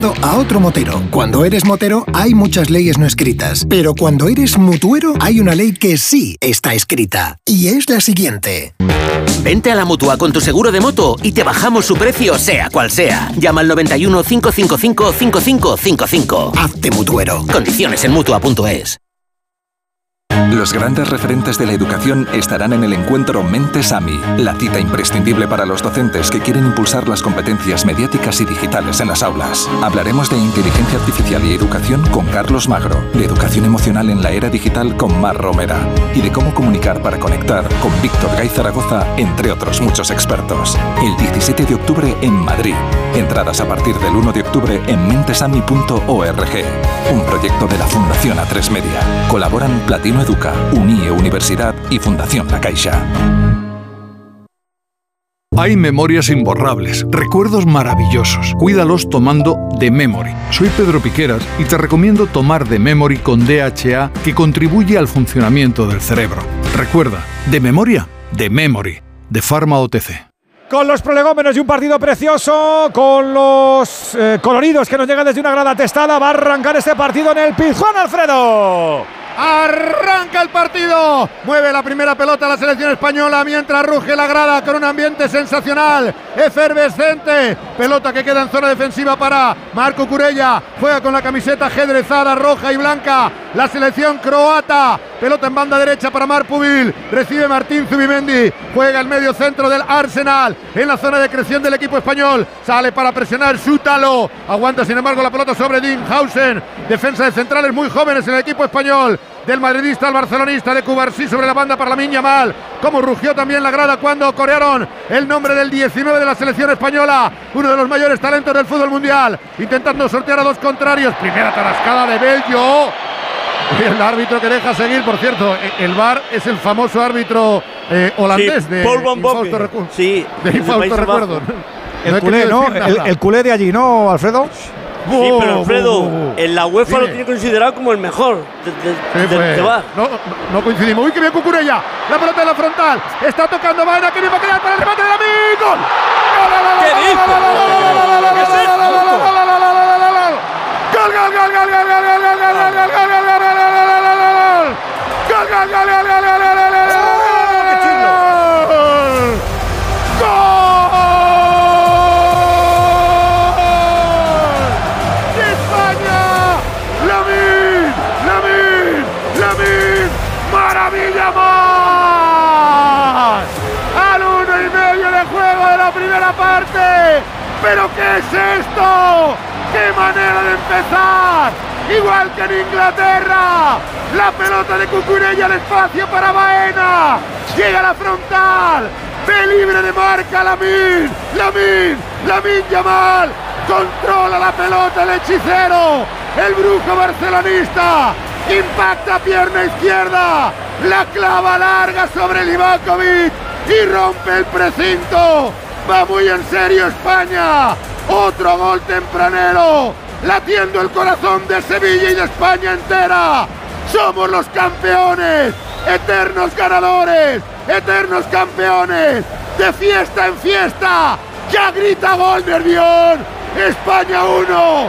a otro motero. Cuando eres motero hay muchas leyes no escritas, pero cuando eres mutuero hay una ley que sí está escrita, y es la siguiente. Vente a la Mutua con tu seguro de moto y te bajamos su precio sea cual sea. Llama al 91 555 5555. Hazte mutuero. Condiciones en Mutua.es. Los grandes referentes de la educación estarán en el encuentro Mentes AMI, la cita imprescindible para los docentes que quieren impulsar las competencias mediáticas y digitales en las aulas. Hablaremos de inteligencia artificial y educación con Carlos Magro, de educación emocional en la era digital con Mar Romera y de cómo comunicar para conectar con Víctor Gay Zaragoza, entre otros muchos expertos. El 17 de octubre en Madrid. Entradas a partir del 1 de octubre en mentesami.org. Un proyecto de la Fundación A3 Media. Colaboran Platino Educa, UNIE Universidad y Fundación La Caixa. Hay memorias imborrables, recuerdos maravillosos. Cuídalos tomando The Memory. Soy Pedro Piqueras y te recomiendo tomar The Memory con DHA, que contribuye al funcionamiento del cerebro. Recuerda, de memoria, The Memory, de Pharma OTC. Con los prolegómenos y un partido precioso, con los coloridos que nos llegan desde una grada testada, va a arrancar este partido en el Pizjuán, Alfredo. Arranca el partido, mueve la primera pelota la selección española mientras ruge la grada con un ambiente sensacional, efervescente, pelota que queda en zona defensiva para Marco Cucurella, juega con la camiseta ajedrezada roja y blanca, la selección croata, pelota en banda derecha para Marpubil, recibe Martín Zubimendi, juega el medio centro del Arsenal, en la zona de creación del equipo español, sale para presionar Sútalo, aguanta sin embargo la pelota sobre Dinhausen, defensa de centrales muy jóvenes en el equipo español, del madridista al barcelonista, de Cubarsí sobre la banda para Lamine Yamal, como rugió también la grada cuando corearon el nombre del 19 de la selección española, uno de los mayores talentos del fútbol mundial, intentando sortear a dos contrarios, primera tarascada de Bello, el árbitro que deja seguir, por cierto, el VAR es el famoso árbitro holandés, sí, de Paul Van Bommel, sí, de infausto recuerdo. El culé, ¿no? El culé de allí, ¿no, Alfredo? Sí, pero Alfredo, en la UEFA lo tiene considerado como el mejor de VAR. No coincidimos. Uy, que bien Cucurella. La pelota en la frontal. Está tocando Baena, que bien va a quedar para el remate de Lamine. ¡Gol! ¿Qué dice? Parte, pero ¿qué es esto? ¡Qué manera de empezar! Igual que en Inglaterra, la pelota de Cucurella al espacio para Baena, llega a la frontal, ve libre de marca Lamine Yamal, controla la pelota el hechicero, el brujo barcelonista, impacta pierna izquierda, la clava larga sobre Livakovic y rompe el precinto. Va muy en serio España, otro gol tempranero, latiendo el corazón de Sevilla y de España entera. Somos los campeones, eternos ganadores, eternos campeones, de fiesta en fiesta. Ya grita gol Nervión, España 1,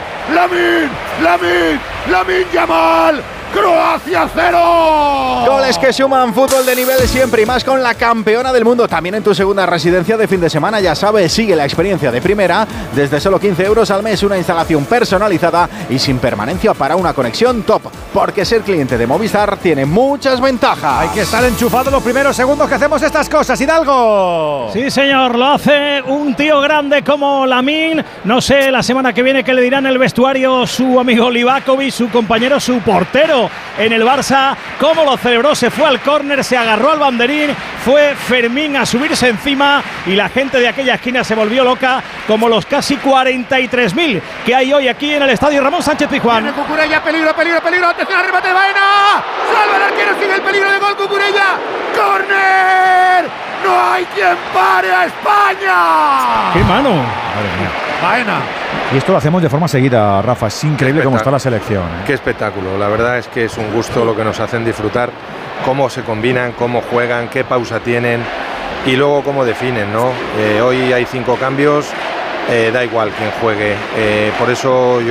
Lamine Yamal. ¡Croacia 0! Goles que suman, fútbol de nivel siempre y más con la campeona del mundo. También en tu segunda residencia de fin de semana, ya sabes, sigue la experiencia de primera. Desde solo 15 euros al mes, una instalación personalizada y sin permanencia para una conexión top. Porque ser cliente de Movistar tiene muchas ventajas. Hay que estar enchufado los primeros segundos que hacemos estas cosas. ¡Hidalgo! Sí, señor, lo hace un tío grande como Lamine. No sé, la semana que viene que le dirán el vestuario su amigo Livakovic, su compañero, su portero en el Barça, cómo lo celebró, se fue al córner, se agarró al banderín, fue Fermín a subirse encima y la gente de aquella esquina se volvió loca, como los casi 43.000 que hay hoy aquí en el estadio Ramón Sánchez Pizjuán. Viene Cucurella, peligro, atención al remate de Baena, salva el arquero, sigue el peligro de gol Cucurella, córner, no hay quien pare a España. ¡Qué mano! Madre mía. Baena. Y esto lo hacemos de forma seguida, Rafa. Es increíble cómo está la selección. Qué espectáculo. La verdad es que es un gusto lo que nos hacen disfrutar, cómo se combinan, cómo juegan, qué pausa tienen y luego cómo definen, ¿no? Hoy hay 5 cambios da igual quien juegue. Por eso yo